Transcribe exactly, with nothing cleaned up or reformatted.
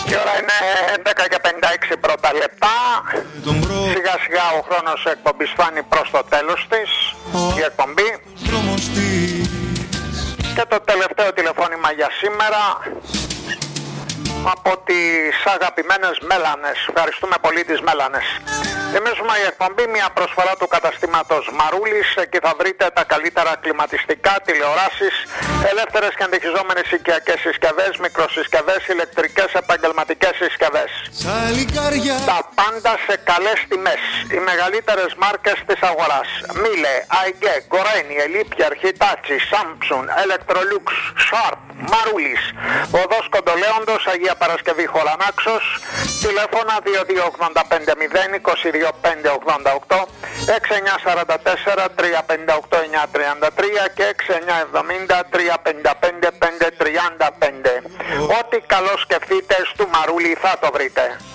Η ώρα είναι έντεκα και πενήντα έξι πρώτα λεπτά. Σιγά σιγά ο χρόνος εκπομπής φτάνει προς το τέλος της, η εκπομπή. Και το τελευταίο τηλεφώνημα για σήμερα από τις αγαπημένες Μέλανες. Ευχαριστούμε πολύ τις Μέλανες. Θυμίζουμε η εκπομπή μια προσφορά του καταστήματος Μαρούλης. Εκεί θα βρείτε τα καλύτερα κλιματιστικά, τηλεοράσεις, ελεύθερες και αντιχιζόμενες οικιακές συσκευές, μικροσυσκευές, ηλεκτρικές επαγγελματικές συσκευές. Τα πάντα σε καλές τιμές. Οι μεγαλύτερες μάρκες της αγοράς. Μίλε, Άιγκε, Γκορένι, Ελίπιερ, Hitachi, Samsung, Electrolux, Sharp, Μαρούλης. Οδός Κοντολέοντος, Αγία Παρασκευή Χωρανάξος. Τηλέφωνα δύο δύο ογδόντα πέντε μηδέν είκοσι δύο πέντε ογδόντα οκτώ, έξι εννιά τέσσερα τέσσερα τρία πέντε οκτώ εννιά τριάντα τρία και έξι εννιά εβδομήντα τρία πενήντα πέντε πέντε τριάντα πέντε. Ό,τι καλό σκεφτείτε στο Μαρούλι θα το βρείτε.